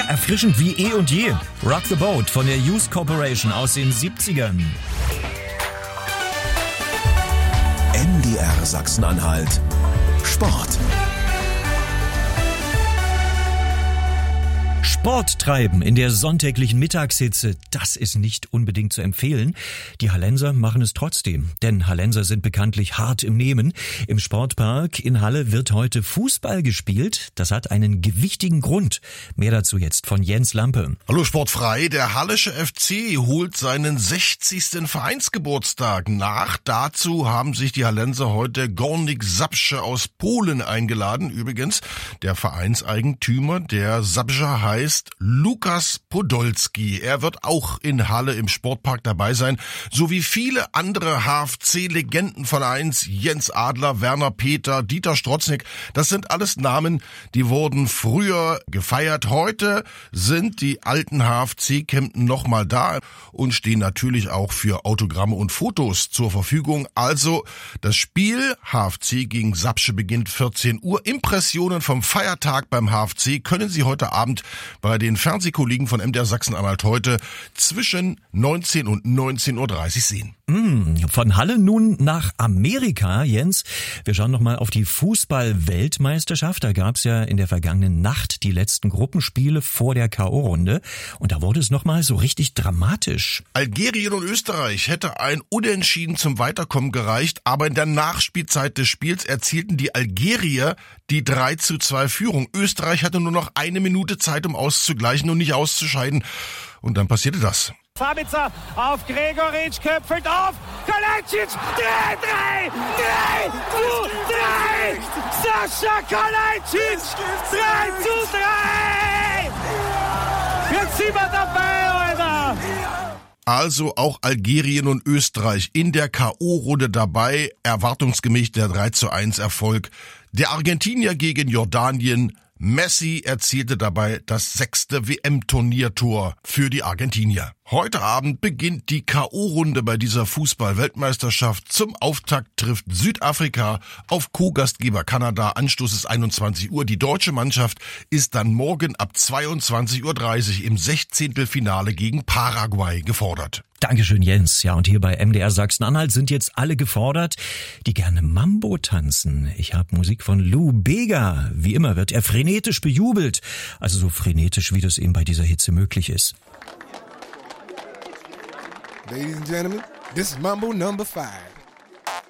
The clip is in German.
erfrischend wie eh und je. Rock the Boat von der Youth Corporation aus den 70ern. MDR Sachsen-Anhalt Sport. Sport treiben in der sonntäglichen Mittagshitze, das ist nicht unbedingt zu empfehlen. Die Hallenser machen es trotzdem, denn Hallenser sind bekanntlich hart im Nehmen. Im Sportpark in Halle wird heute Fußball gespielt. Das hat einen gewichtigen Grund. Mehr dazu jetzt von Jens Lampe. Hallo Sportfrei, der Hallische FC holt seinen 60. Vereinsgeburtstag nach. Dazu haben sich die Hallenser heute Górnik Zabrze aus Polen eingeladen. Übrigens, der Vereinseigentümer der Zabrze heißt Lukas Podolski. Er wird auch in Halle im Sportpark dabei sein, sowie viele andere HFC-Legendenvereins, Jens Adler, Werner Peter, Dieter Strotznik. Das sind alles Namen, die wurden früher gefeiert. Heute sind die alten HFC-Campen nochmal da und stehen natürlich auch für Autogramme und Fotos zur Verfügung. Also das Spiel HFC gegen Zabrze beginnt 14 Uhr. Impressionen vom Feiertag beim HFC können Sie heute Abend bei den Fernsehkollegen von MDR Sachsen-Anhalt heute zwischen 19 und 19.30 Uhr sehen. Von Halle nun nach Amerika, Jens. Wir schauen noch mal auf die Fußball-Weltmeisterschaft. Da gab's ja in der vergangenen Nacht die letzten Gruppenspiele vor der K.O.-Runde. Und da wurde es noch mal so richtig dramatisch. Algerien und Österreich hätte ein Unentschieden zum Weiterkommen gereicht, aber in der Nachspielzeit des Spiels erzielten die Algerier die 3:2 Führung. Österreich hatte nur noch 1 Minute Zeit, um auszugleichen und nicht auszuscheiden. Und dann passierte das. Sabitzer auf Gregoritsch, köpfelt auf, Kalajdzic, 3, Sascha Kalajdzic, 3:3! Jetzt sind wir dabei, Alter! Also auch Algerien und Österreich in der K.O.-Runde dabei, erwartungsgemäß der 3:1 Erfolg. Der Argentinier gegen Jordanien. Messi erzielte dabei das 6. WM-Turniertor für die Argentinier. Heute Abend beginnt die K.O.-Runde bei dieser Fußball-Weltmeisterschaft. Zum Auftakt trifft Südafrika auf Co-Gastgeber Kanada. Anstoß ist 21 Uhr. Die deutsche Mannschaft ist dann morgen ab 22:30 Uhr im 16. Finale gegen Paraguay gefordert. Dankeschön, Jens. Ja, und hier bei MDR Sachsen-Anhalt sind jetzt alle gefordert, die gerne Mambo tanzen. Ich habe Musik von Lou Bega. Wie immer wird er frenetisch bejubelt. Also so frenetisch, wie das eben bei dieser Hitze möglich ist. Ladies and gentlemen, this is Mambo number 5.